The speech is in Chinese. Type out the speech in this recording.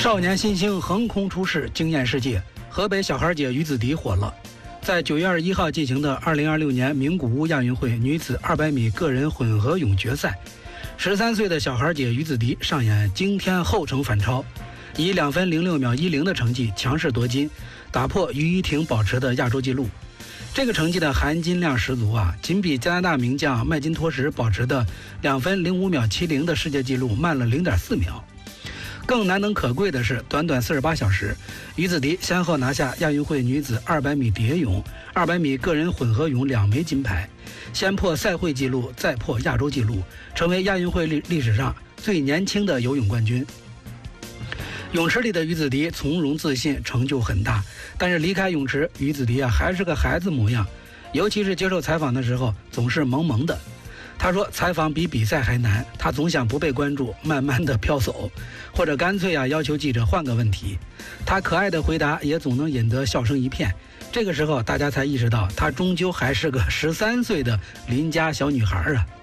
少年新星横空出世，惊艳世界。河北小孩姐于子迪火了。在9月21号进行的2026年名古屋亚运会女子200米个人混合泳决赛，13岁的小孩姐于子迪上演惊天后程反超，以2分06秒10的成绩强势夺金，打破于依婷保持的亚洲纪录。这个成绩的含金量十足啊，仅比加拿大名将麦金托什保持的2分05秒70的世界纪录慢了0.4秒。更难能可贵的是，短短48小时，于子迪先后拿下亚运会女子200米蝶泳、200米个人混合泳2枚金牌，先破赛会纪录，再破亚洲纪录，成为亚运会历史上最年轻的游泳冠军。泳池里的于子迪从容自信，成就很大，但是离开泳池，于子迪还是个孩子模样，尤其是接受采访的时候总是萌萌的。他说采访比比赛还难，他总想不被关注，慢慢的飘走，或者干脆要求记者换个问题。他可爱的回答也总能引得笑声一片。这个时候大家才意识到，他终究还是个13岁的邻家小女孩啊。